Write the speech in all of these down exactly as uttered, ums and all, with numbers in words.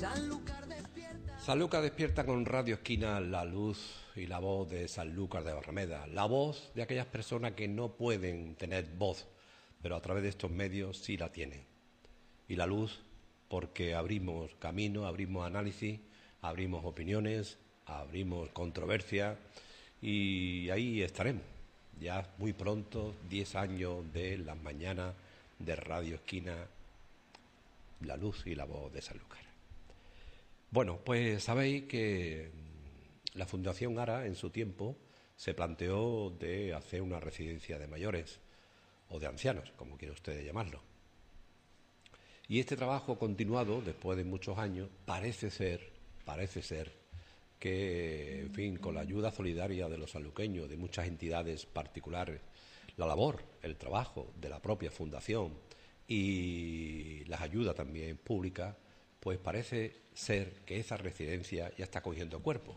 Sanlúcar despierta con Radio Esquina, la luz y la voz de Sanlúcar de Barrameda, la voz de aquellas personas que no pueden tener voz, pero a través de estos medios sí la tienen. Y la luz porque abrimos camino, abrimos análisis, abrimos opiniones, abrimos controversia y ahí estaremos. Ya muy pronto, diez años de las mañanas de Radio Esquina, la luz y la voz de Sanlúcar. Bueno, pues sabéis que la Fundación ARA en su tiempo se planteó de hacer una residencia de mayores o de ancianos, como quiera usted llamarlo. Y este trabajo continuado, después de muchos años, parece ser, parece ser que, en fin, con la ayuda solidaria de los sanluqueños, de muchas entidades particulares, la labor, el trabajo de la propia Fundación y las ayudas también públicas, pues parece ser que esa residencia ya está cogiendo cuerpo,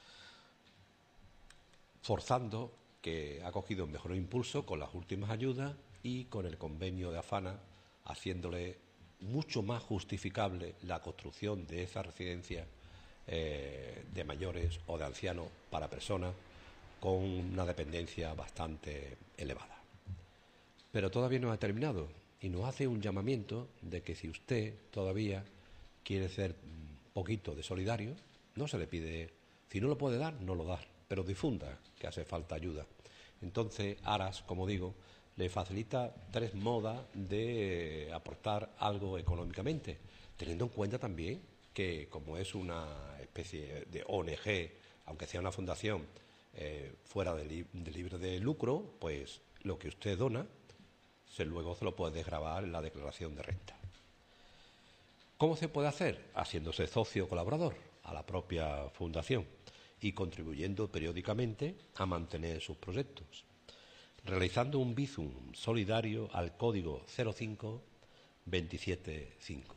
forzando que ha cogido un mejor impulso con las últimas ayudas y con el convenio de AFANA, haciéndole mucho más justificable la construcción de esa residencia eh, de mayores o de ancianos para personas con una dependencia bastante elevada. Pero todavía no ha terminado y nos hace un llamamiento de que si usted todavía quiere ser un poquito de solidario, no se le pide, si no lo puede dar, no lo da, pero difunda que hace falta ayuda. Entonces, Aras, como digo, le facilita tres modas de aportar algo económicamente, teniendo en cuenta también que, como es una especie de O N G, aunque sea una fundación eh, fuera de, li de libre de lucro, pues lo que usted dona, se, luego se lo puede desgravar en la declaración de renta. ¿Cómo se puede hacer? Haciéndose socio colaborador a la propia fundación y contribuyendo periódicamente a mantener sus proyectos, realizando un bizum solidario al código cero cinco veintisiete cinco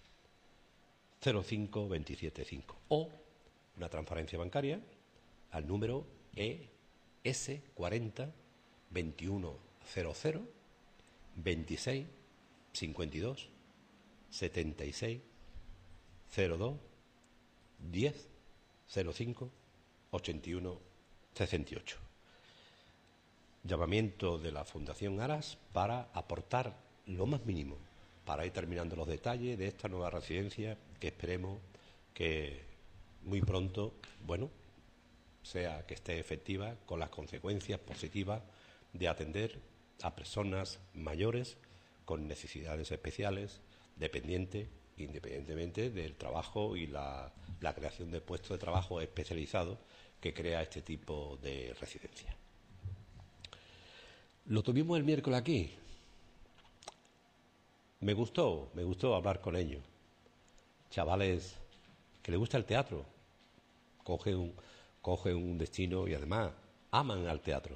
cero cinco veintisiete cinco o una transferencia bancaria al número E S cuarenta veintiuno cero cero veintiséis cincuenta y dos setenta y seis cero dos diez cero cinco ochenta y uno sesenta y ocho. Llamamiento de la Fundación Aras para aportar lo más mínimo para ir terminando los detalles de esta nueva residencia que esperemos que muy pronto, bueno, sea que esté efectiva con las consecuencias positivas de atender a personas mayores con necesidades especiales, dependientes, independientemente del trabajo y la, la creación de puestos de trabajo especializados que crea este tipo de residencia. Lo tuvimos el miércoles aquí. Me gustó, me gustó hablar con ellos. Chavales que les gusta el teatro, cogen un, cogen un destino y además aman al teatro.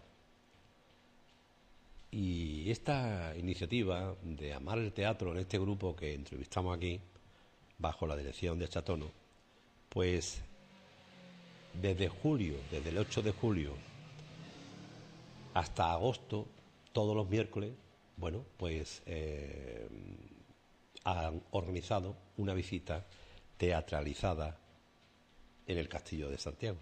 Y esta iniciativa de amar el teatro en este grupo que entrevistamos aquí, bajo la dirección de Chatono, pues desde julio, desde el ocho de julio hasta agosto, todos los miércoles, bueno, pues eh, han organizado una visita teatralizada en el Castillo de Santiago.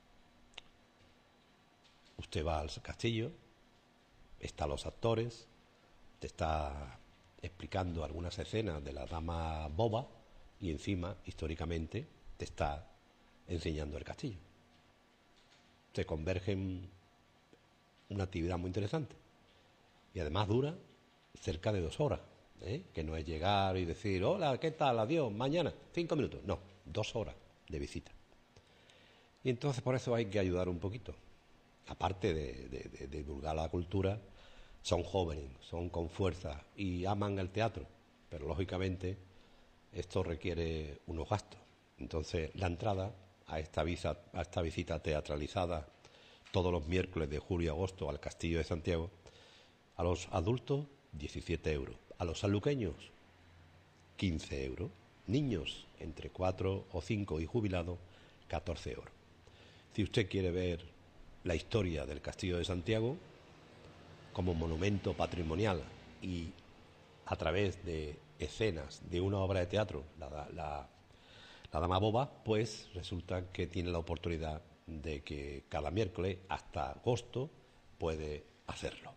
Usted va al castillo, están los actores, te está explicando algunas escenas de la dama boba y encima, históricamente, te está enseñando el castillo. Se convergen una actividad muy interesante y además dura cerca de dos horas, ¿eh? Que no es llegar y decir, hola, ¿qué tal? Adiós, mañana, cinco minutos. No, dos horas de visita. Y entonces por eso hay que ayudar un poquito. Aparte de, de, de, de divulgar la cultura, son jóvenes, son con fuerza y aman el teatro, pero lógicamente esto requiere unos gastos. Entonces la entrada a esta, visa, a esta visita teatralizada todos los miércoles de julio y agosto al Castillo de Santiago, a los adultos diecisiete euros, a los sanluqueños quince euros, niños entre cuatro o cinco y jubilados catorce euros. Si usted quiere ver la historia del Castillo de Santiago como monumento patrimonial y a través de escenas de una obra de teatro, la, la, la dama boba, pues resulta que tiene la oportunidad de que cada miércoles hasta agosto puede hacerlo.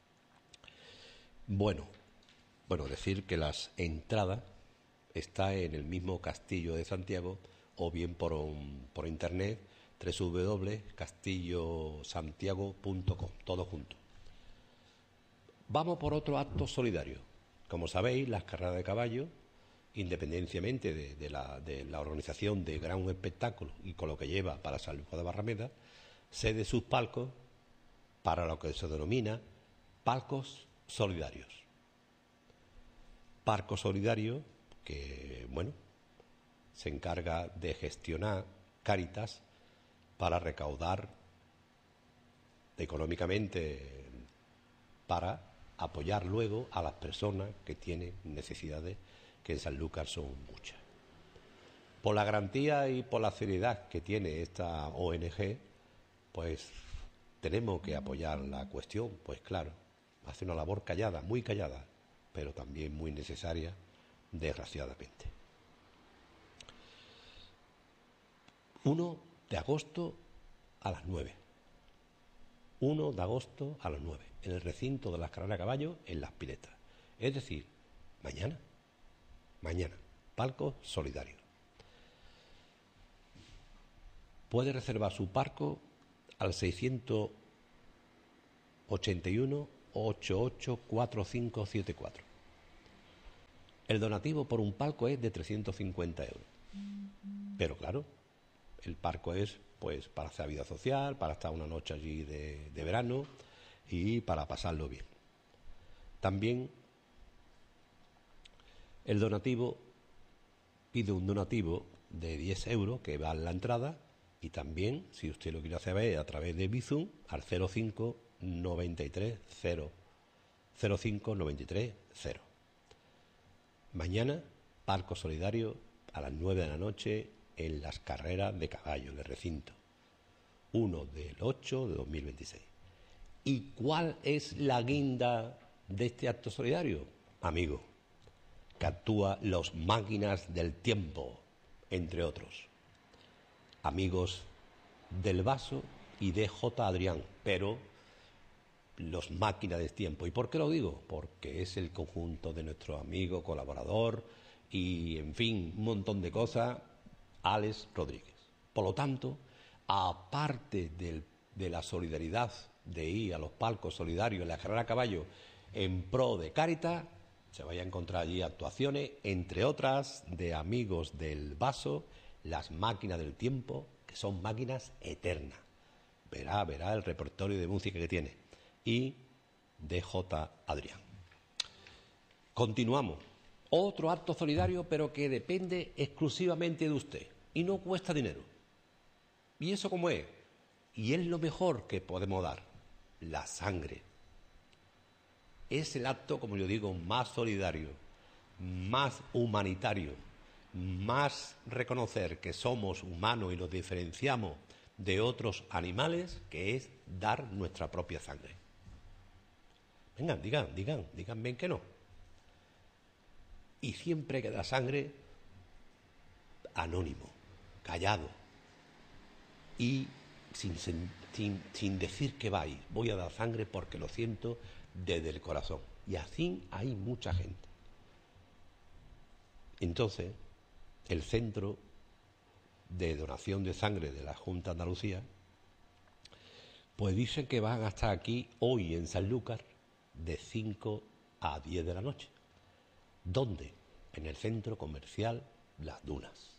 Bueno, bueno, decir que las entradas están en el mismo Castillo de Santiago o bien por, un, por internet doble u doble u doble punto castillo santiago punto com, todo junto. Vamos por otro acto solidario. Como sabéis, las carreras de caballo, independientemente de, de, la, de la organización de gran espectáculo y con lo que lleva para San Lucas de Barrameda, cede sus palcos para lo que se denomina palcos solidarios. Palco solidario que, bueno, se encarga de gestionar Cáritas para recaudar económicamente para apoyar luego a las personas que tienen necesidades, que en Sanlúcar son muchas. Por la garantía y por la seriedad que tiene esta O N G, pues tenemos que apoyar la cuestión, pues claro, hace una labor callada, muy callada, pero también muy necesaria, desgraciadamente. primero de agosto a las nueve. primero de agosto a las nueve, en el recinto de las carreras de caballo, en Las Piletas. Es decir, mañana, mañana, palco solidario. Puede reservar su palco al seiscientos ochenta y uno, ochenta y ocho, cuarenta y cinco setenta y cuatro. El donativo por un palco es de trescientos cincuenta euros. Pero claro, el palco es pues para hacer vida social, para estar una noche allí de, de verano y para pasarlo bien. También el donativo pide un donativo de diez euros que va en la entrada, y también, si usted lo quiere hacer a través de Bizum, al cero cinco noventa y tres cero cero cinco noventa y tres cero. Mañana, palco solidario a las nueve de la noche en las carreras de caballo de recinto, primero del ocho de dos mil veintiséis. ¿Y cuál es la guinda de este acto solidario? Amigo, que actúa Los Máquinas del Tiempo, entre otros. Amigos del Vaso y de J. Adrián, pero Los Máquinas del Tiempo. ¿Y por qué lo digo? Porque es el conjunto de nuestro amigo, colaborador y, en fin, un montón de cosas, Alex Rodríguez. Por lo tanto, aparte del, de la solidaridad de ir a los palcos solidarios en la carrera a caballo en pro de Cáritas, se vaya a encontrar allí actuaciones, entre otras, de Amigos del Vaso, Las Máquinas del Tiempo, que son máquinas eternas. Verá, verá el repertorio de música que tiene. Y de J. Adrián. Continuamos. Otro acto solidario, pero que depende exclusivamente de usted y no cuesta dinero. ¿Y eso cómo es? Y es lo mejor que podemos dar, la sangre. Es el acto, como yo digo, más solidario, más humanitario, más reconocer que somos humanos y nos diferenciamos de otros animales, que es dar nuestra propia sangre. Vengan, digan, digan, digan bien que no. Y siempre que da sangre, anónimo, callado y sin, sin, sin decir que vais, voy a dar sangre porque lo siento desde el corazón. Y así hay mucha gente. Entonces, el Centro de Donación de Sangre de la Junta de Andalucía, pues dicen que van a estar aquí hoy en Sanlúcar de cinco a diez de la noche. ¿Dónde? En el centro comercial Las Dunas.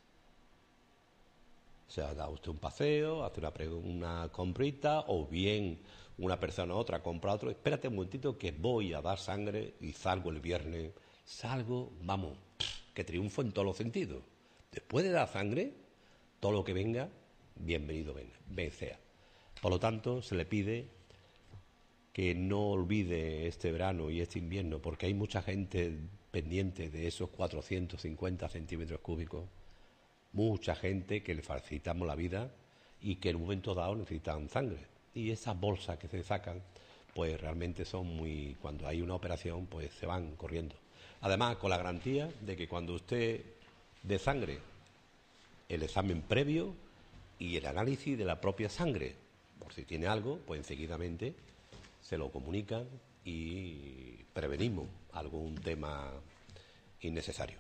O sea, da usted un paseo, hace una, una comprita, o bien una persona u otra compra otro. Espérate un momentito que voy a dar sangre y salgo el viernes. Salgo, vamos, que triunfo en todos los sentidos. Después de dar sangre, todo lo que venga, bienvenido venga, bien sea. Por lo tanto, se le pide que no olvide este verano y este invierno, porque hay mucha gente pendiente de esos cuatrocientos cincuenta centímetros cúbicos, mucha gente que le facilitamos la vida y que en un momento dado necesitan sangre. Y esas bolsas que se sacan, pues realmente son muy... Cuando hay una operación, pues se van corriendo. Además, con la garantía de que cuando usted dé sangre el examen previo y el análisis de la propia sangre. Por si tiene algo, pues enseguidamente se lo comunican y prevenimos algún tema innecesario.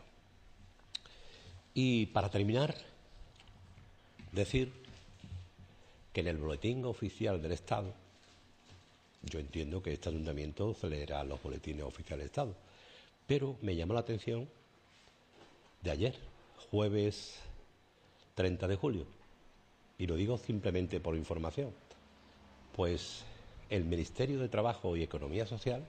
Y para terminar, decir que en el boletín oficial del Estado, yo entiendo que este ayuntamiento se leerá los boletines oficiales del Estado, pero me llamó la atención de ayer, jueves treinta de julio, y lo digo simplemente por información, pues el Ministerio de Trabajo y Economía Social,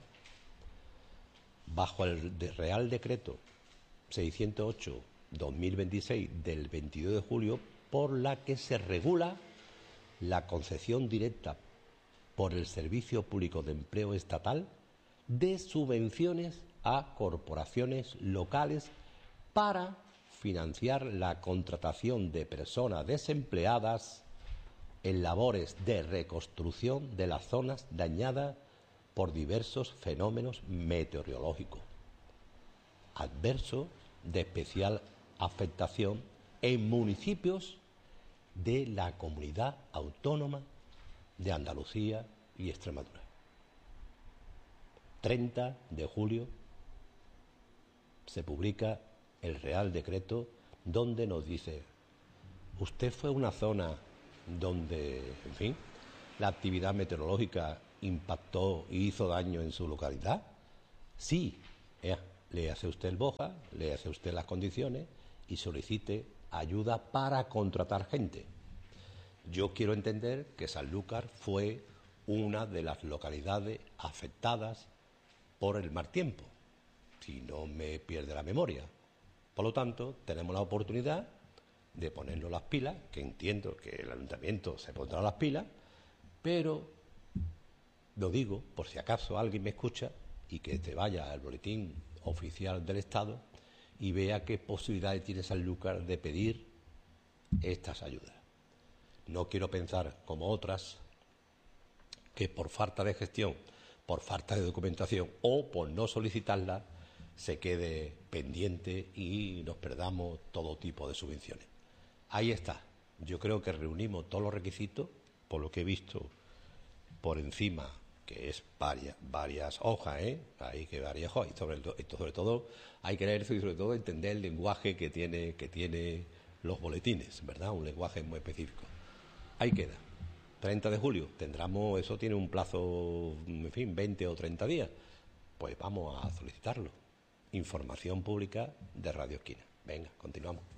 bajo el Real Decreto seiscientos ocho barra dos mil veintiséis del veintidós de julio, por la que se regula la concesión directa por el Servicio Público de Empleo Estatal de subvenciones a corporaciones locales para financiar la contratación de personas desempleadas en labores de reconstrucción de las zonas dañadas por diversos fenómenos meteorológicos adversos de especial afectación en municipios de la Comunidad Autónoma de Andalucía y Extremadura. treinta de julio se publica el Real Decreto donde nos dice: usted fue a una zona donde, en fin, la actividad meteorológica impactó y hizo daño en su localidad. Sí, eh, le hace usted el BOJA, le hace usted las condiciones y solicite ayuda para contratar gente. Yo quiero entender que Sanlúcar fue una de las localidades afectadas por el mal tiempo, si no me pierde la memoria. Por lo tanto, tenemos la oportunidad de ponernos las pilas, que entiendo que el ayuntamiento se pondrá las pilas, pero lo digo por si acaso alguien me escucha y que te vaya al boletín oficial del Estado y vea qué posibilidades tiene Sanlúcar de pedir estas ayudas. No quiero pensar como otras que por falta de gestión, por falta de documentación o por no solicitarla se quede pendiente y nos perdamos todo tipo de subvenciones. Ahí está. Yo creo que reunimos todos los requisitos, por lo que he visto por encima, que es varias, varias hojas, ¿eh? Hay que varias hojas. Y sobre, esto, sobre todo hay que leer eso y sobre todo entender el lenguaje que tiene, que tiene los boletines, ¿verdad? Un lenguaje muy específico. Ahí queda. treinta de julio. Tendremos, eso tiene un plazo, en fin, veinte o treinta días. Pues vamos a solicitarlo. Información pública de Radio Esquina. Venga, continuamos.